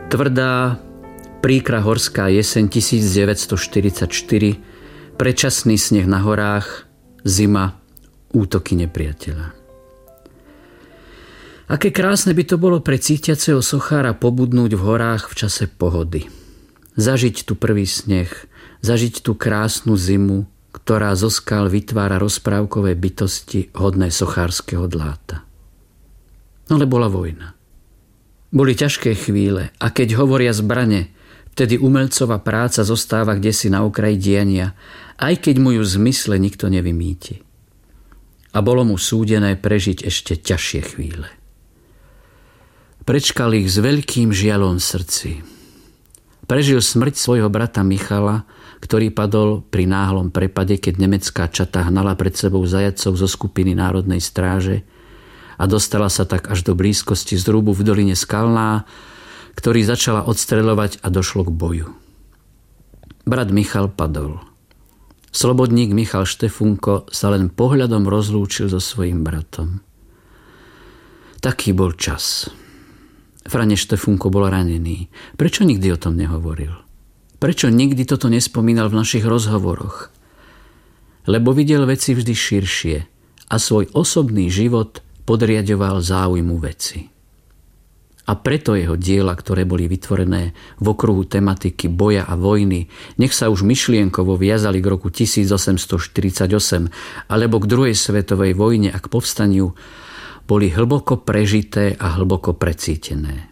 Tvrdá, príkra horská jeseň 1944, predčasný sneh na horách, zima, útoky nepriateľa. Aké krásne by to bolo pre cítiaceho sochára pobudnúť v horách v čase pohody. Zažiť tu prvý sneh, zažiť tú krásnu zimu, ktorá zo skál vytvára rozprávkové bytosti hodné sochárskeho dláta. Ale bola vojna. Boli ťažké chvíle a keď hovoria zbrane, vtedy umelcová práca zostáva kdesi na okraji diania, aj keď mu ju v zmysle nikto nevymýti. A bolo mu súdené prežiť ešte ťažšie chvíle. Prečkal ich s veľkým žiaľom v srdci. Prežil smrť svojho brata Michala, ktorý padol pri náhlom prepade, keď nemecká čata hnala pred sebou zajatcov zo skupiny Národnej stráže a dostala sa tak až do blízkosti zrubu v doline Skalná, ktorý začala odstreľovať a došlo k boju. Brat Michal padol. Slobodník Michal Štefunko sa len pohľadom rozlúčil so svojím bratom. Taký bol čas. Frane Štefunko bol ranený. Prečo nikdy o tom nehovoril? Prečo nikdy toto nespomínal v našich rozhovoroch? Lebo videl veci vždy širšie a svoj osobný život podriaďoval záujmu veci. A preto jeho diela, ktoré boli vytvorené v okruhu tematiky boja a vojny, nech sa už myšlienkovo viazali k roku 1848 alebo k druhej svetovej vojne a k povstaniu, boli hlboko prežité a hlboko precítené.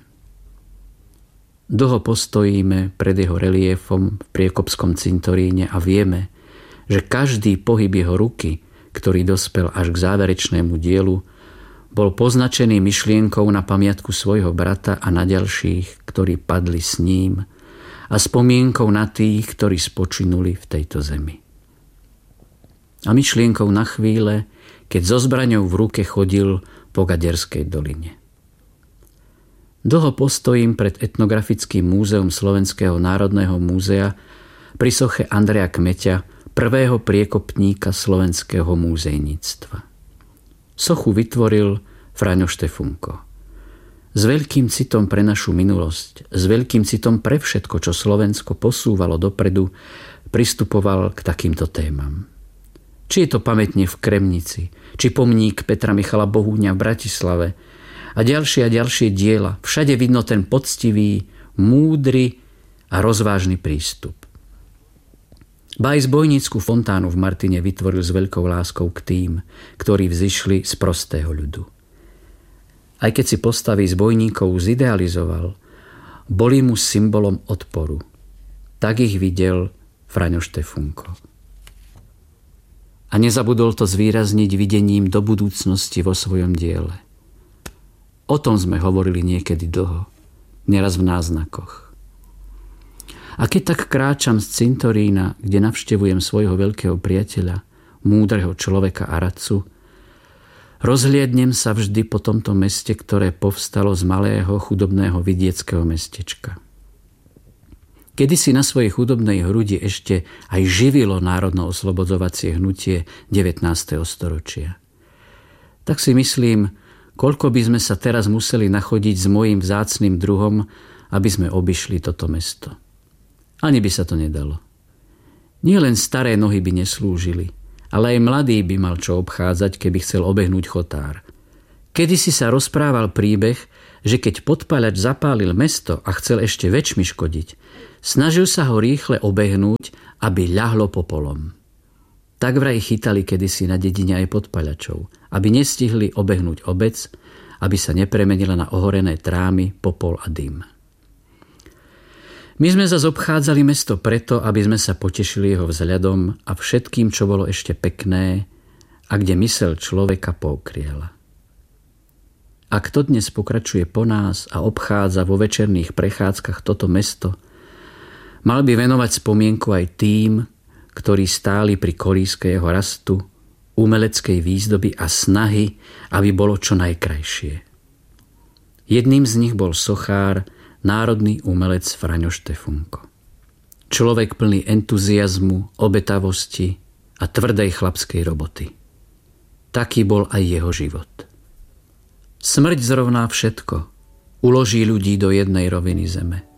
Dlho postojíme pred jeho reliéfom v Priekopskom cintoríne a vieme, že každý pohyb jeho ruky, ktorý dospel až k záverečnému dielu, bol poznačený myšlienkou na pamiatku svojho brata a na ďalších, ktorí padli s ním, a spomienkou na tých, ktorí spočinuli v tejto zemi. A myšlienkou na chvíle, keď so zbraňou v ruke chodil po Gaderskej doline. Dlho postojím pred etnografickým múzeum Slovenského národného múzea pri soche Andreja Kmeťa, prvého priekopníka slovenského múzejníctva. Sochu vytvoril Fraňo Štefunko. S veľkým citom pre našu minulosť, s veľkým citom pre všetko, čo Slovensko posúvalo dopredu, pristupoval k takýmto témam. Či je to pamätne v Kremnici, či pomník Petra Michala Bohúňa v Bratislave a ďalšie diela, všade vidno ten poctivý, múdry a rozvážny prístup. Ba aj zbojnícku fontánu v Martine vytvoril s veľkou láskou k tým, ktorí vzišli z prostého ľudu. Aj keď si postavy zbojníkov zidealizoval, boli mu symbolom odporu. Tak ich videl Fraňo Štefunko. A nezabudol to zvýrazniť videním do budúcnosti vo svojom diele. O tom sme hovorili niekedy dlho, neraz v náznakoch. A keď tak kráčam z cintorína, kde navštevujem svojho veľkého priateľa, múdreho človeka a radcu, rozhliadnem sa vždy po tomto meste, ktoré povstalo z malého chudobného vidieckého mestečka. Kedysi na svojej chudobnej hrudi ešte aj živilo národno-oslobodzovacie hnutie 19. storočia. Tak si myslím, koľko by sme sa teraz museli nachodiť s mojím vzácnym druhom, aby sme obišli toto mesto. Ani by sa to nedalo. Nie len staré nohy by neslúžili, ale aj mladý by mal čo obchádzať, keby chcel obehnúť chotár. Kedysi sa rozprával príbeh, že keď podpaľač zapálil mesto a chcel ešte väčšmi škodiť, snažil sa ho rýchle obehnúť, aby ľahlo popolom. Tak vraj chytali kedysi na dedine aj podpaľačov, aby nestihli obehnúť obec, aby sa nepremenila na ohorené trámy, popol a dym. My sme zas obchádzali mesto preto, aby sme sa potešili jeho vzhľadom a všetkým, čo bolo ešte pekné a kde myseľ človeka poukriela. Ak to dnes pokračuje po nás a obchádza vo večerných prechádzkach toto mesto, mal by venovať spomienku aj tým, ktorí stáli pri kolíske jeho rastu, umeleckej výzdoby a snahy, aby bolo čo najkrajšie. Jedným z nich bol sochár, národný umelec Fraňo Štefunko. Človek plný entuziazmu, obetavosti a tvrdej chlapskej roboty. Taký bol aj jeho život. Smrť zrovná všetko, uloží ľudí do jednej roviny zeme.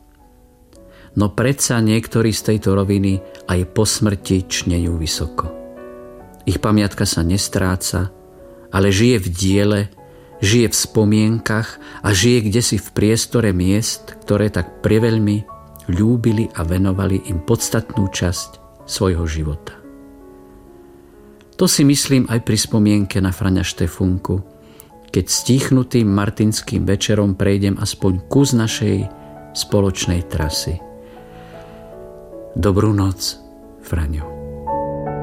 no predsa niektorí z tejto roviny aj po smrti čnejú vysoko. Ich pamiatka sa nestráca, ale žije v diele, žije v spomienkach a žije kdesi v priestore miest, ktoré tak priveľmi ľúbili a venovali im podstatnú časť svojho života. To si myslím aj pri spomienke na Fraňa Štefúnku, keď stíchnutým martinským večerom prejdem aspoň kus našej spoločnej trasy. Dobrú noc, Fraňo.